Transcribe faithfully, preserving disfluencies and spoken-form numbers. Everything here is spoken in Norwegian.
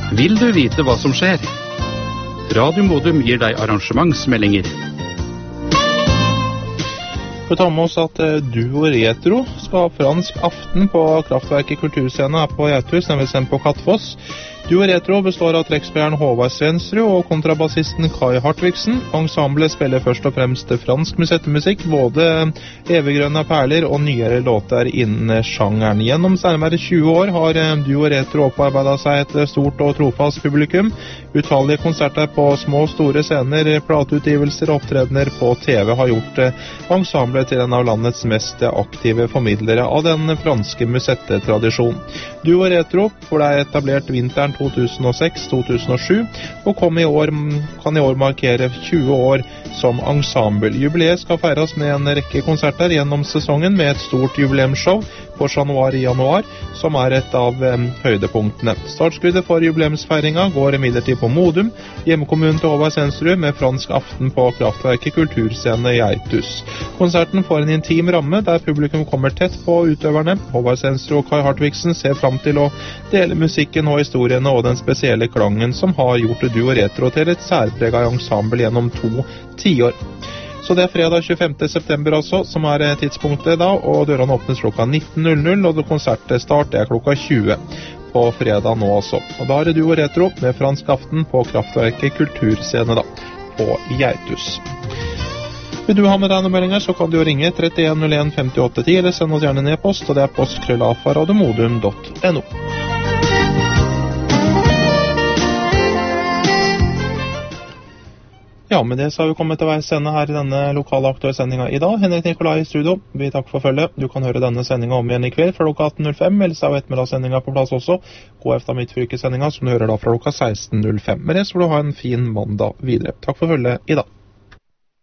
Vil du vite hva som skjer? Radio Modum gir deg arrangementsmeldinger. Vi tar med oss at Duo Retro skal ha fransk aften på Kraftverket kulturscene her på Geitus, nemlig sendt på Kattfoss. Duo Retro består av trekkspilleren Håvard Svensrud og kontrabassisten Kai Hartvigsen. Ensemblet spiller først og fremst fransk musettemusikk, både eviggrønne perler og nyere låter innen sjangeren. Gjennom nærmere tjue år har Duo Retro opparbeidet seg et stort og trofast publikum. Utallige konserter på små og store scener, plateutgivelser og opptredener på T V har gjort ensemblet til en av landets mest aktive formidlere av den franske musettetradisjonen. Duo Retro ble etablert vinteren to tusen og seks til to tusen og sju og kom i år, kan i år markere tjue år som ensemble. Jubileet skal feires med en rekke konserter gjennom sesongen med et stort jubileumsshow på Chat Noir i januar, som er et av eh, høydepunktene. Startskuddet for jubileumsfeiringa går imidlertid på Modum, hjemkommunen til Håvard Svensrud, med fransk aften på Kraftverket kulturscene i Geitus. Konserten får en intim ramme der publikum kommer tett på utøverne. Håvard Svensrud og Kai Hartvigsen ser fram til å dele musikken og historiene og den spesielle klangen som har gjort Duo Retro til et særpreget ensemble gjennom to tiår. Så det er fredag tjuefemte september altså, som er tidspunktet da, og dørene åpnes klokka nitten null null, og konsertstart er klokka tjue på fredag nå altså. Og da er det Duo Retro med fransk aften på Kraftverket kulturscene da, på Geitus. Vil du ha med deg noen meldinger, så kan du ringe trettien null en femtiåtte ti, eller send oss gjerne en e-post, og det er postkrøllafa radiomodum punktum no. Ja, med det så har vi kommet til veis ende her i denne lokale aktuelle sendinga i dag. Henrik Nikolai i studio, vi takker for følget. Du kan høre denne sendinga om igjen i kveld fra klokka atten null fem, eller så er ettermiddagssendinga på plass også. Gå efter midtfylkesendinga som du hører da fra klokka seksten null fem. Med det så får du ha en fin mandag videre. Takk for følget i dag.